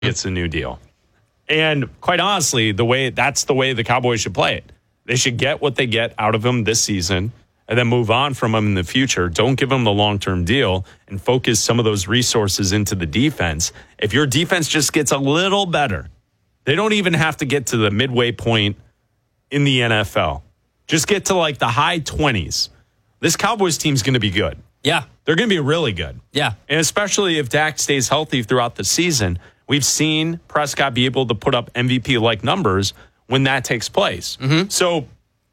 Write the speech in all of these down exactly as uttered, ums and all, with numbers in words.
gets a new deal. And quite honestly, the way that's the way the Cowboys should play it. They should get what they get out of him this season and then move on from him in the future. Don't give him the long-term deal and focus some of those resources into the defense. If your defense just gets a little better, they don't even have to get to the midway point in the N F L. Just get to like the high twenties. This Cowboys team's going to be good. Yeah. They're going to be really good. Yeah. And especially if Dak stays healthy throughout the season, we've seen Prescott be able to put up M V P-like numbers when that takes place. Mm-hmm. So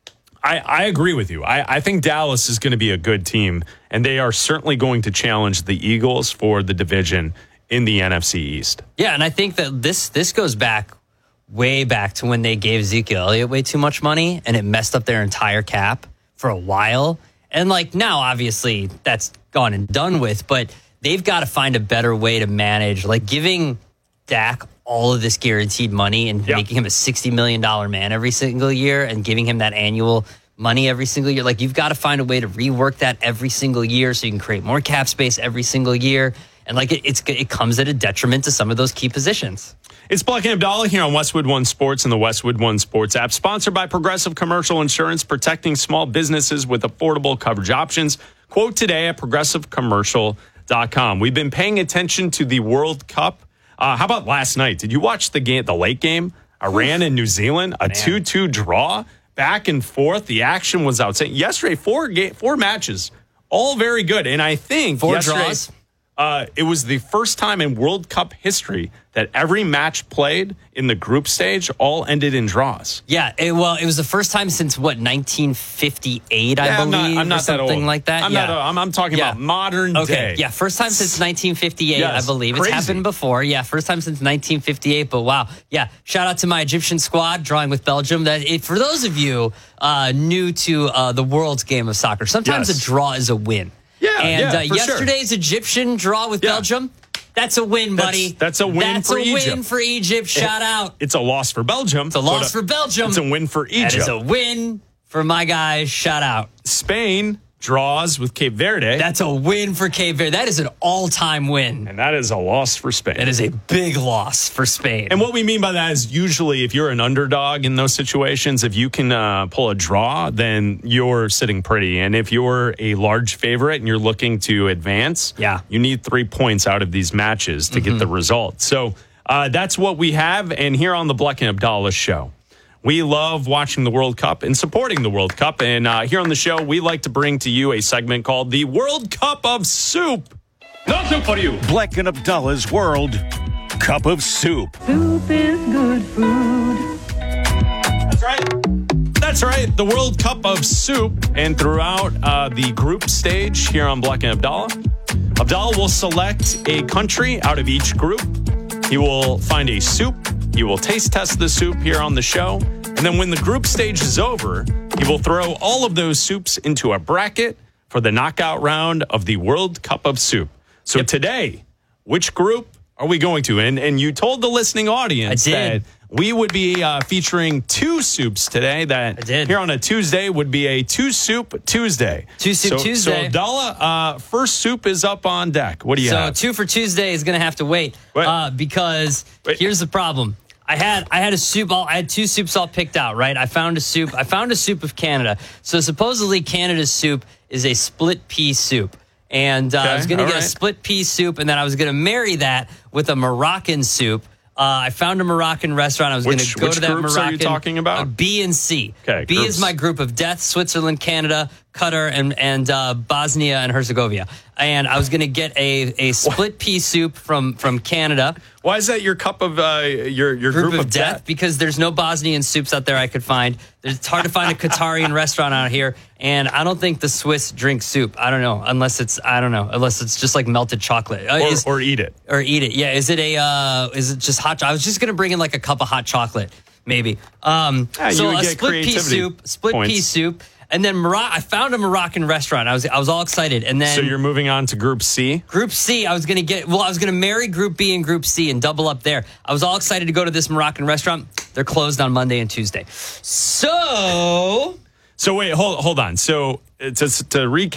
I, I agree with you. I, I think Dallas is going to be a good team, and they are certainly going to challenge the Eagles for the division in the N F C East. Yeah, and I think that this this goes back way back to when they gave Ezekiel Elliott way too much money, and it messed up their entire cap for a while. And like now, obviously, that's gone and done with, but they've got to find a better way to manage, like giving Dak all of this guaranteed money and yep. making him a sixty million dollars man every single year and giving him that annual money every single year. Like, you've got to find a way to rework that every single year so you can create more cap space every single year. And like it, it's it comes at a detriment to some of those key positions. It's Black and Abdallah here on Westwood One Sports and the Westwood One Sports app, sponsored by Progressive Commercial Insurance, protecting small businesses with affordable coverage options. Quote today at progressive commercial dot com. We've been paying attention to the World Cup. Uh, how about last night? Did you watch the game, the late game? Iran and New Zealand, a two two draw, back and forth. The action was outstanding. Yesterday, four ga- four matches, all very good. And I think four yesterday, draws. Uh, it was the first time in World Cup history that every match played in the group stage all ended in draws. Yeah, it, well, it was the first time since, what, nineteen fifty-eight, I yeah, believe, I'm not, I'm not or something that old. like that? I'm, yeah. not, I'm, I'm talking yeah. about modern okay. day. Yeah, first time since nineteen fifty-eight, yes, I believe. crazy. It's happened before. Yeah, first time since nineteen fifty-eight, but wow. Yeah, shout out to my Egyptian squad drawing with Belgium. That it, For those of you uh, new to uh, the world's game of soccer, sometimes yes. a draw is a win. Yeah, and yeah, uh, for yesterday's sure. Egyptian draw with yeah. Belgium, that's a win, buddy. That's, that's a win that's for a Egypt. win for Egypt. Shout it, out. It's a loss for Belgium. It's a loss for Belgium. It's a win for Egypt. That is a win for my guys. Shout out. Spain draws with Cape Verde. That's a win for Cape Verde. That is an all-time win. And that is a loss for Spain. That is a big loss for Spain. And what we mean by that is usually if you're an underdog in those situations, if you can uh, pull a draw, then you're sitting pretty. And if you're a large favorite and you're looking to advance, yeah. you need three points out of these matches to mm-hmm. get the result. So uh, that's what we have. And here on the Black and Abdallah show, we love watching the World Cup and supporting the World Cup. And uh, here on the show, we like to bring to you a segment called the World Cup of Soup. No soup for you. Black and Abdallah's World Cup of Soup. Soup is good food. That's right. That's right. The World Cup of Soup. And throughout uh, the group stage here on Black and Abdallah, Abdallah will select a country out of each group. He will find a soup. He will taste test the soup here on the show. And then when the group stage is over, he will throw all of those soups into a bracket for the knockout round of the World Cup of Soup. So yep. today, which group are we going to? And, and you told the listening audience that we would be uh, featuring two soups today. That I did. Here on a Tuesday would be a two soup Tuesday. Two soup so, Tuesday. So Abdallah, uh, first soup is up on deck. What do you so have? So two for Tuesday is going to have to wait, wait. Uh, because wait. here's the problem. I had I had a soup all I had two soups all picked out, right? I found a soup. I found a soup of Canada. So supposedly Canada's soup is a split pea soup. And uh, okay, I was going to get right. a split pea soup, and then I was going to marry that with a Moroccan soup. Uh, I found a Moroccan restaurant. I was going to go which to that groups Moroccan. Are you talking about? Uh, B and C. Okay, B groups. is my group of death: Switzerland, Canada, Qatar, and and uh, Bosnia and Herzegovina. And I was going to get a, a split what? pea soup from from Canada. Why is that your cup of uh, your your group, group of, of death? death? Because there's no Bosnian soups out there I could find. There's, it's hard to find a Qatarian restaurant out here, and I don't think the Swiss drink soup. I don't know, unless it's I don't know, unless it's just like melted chocolate, uh, or, is, or eat it, or eat it. Yeah, is it a uh, is it just hot? I was just gonna bring in like a cup of hot chocolate, maybe. Um, yeah, so you a get split pea soup, split points. pea soup. And then Mor- I found a Moroccan restaurant. I was I was all excited. And then so you're moving on to Group C. Group C. I was gonna get well. I was gonna marry Group B and Group C and double up there. I was all excited to go to this Moroccan restaurant. They're closed on Monday and Tuesday. So so wait, hold hold on. So to to recap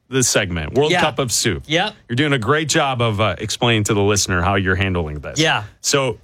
this segment, World Yeah. Cup of Soup. Yep. You're doing a great job of uh, explaining to the listener how you're handling this. Yeah. So